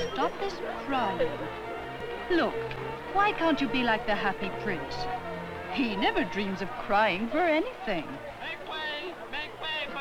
stop this crying. Look, why can't you be like the Happy Prince? He never dreams of crying for anything.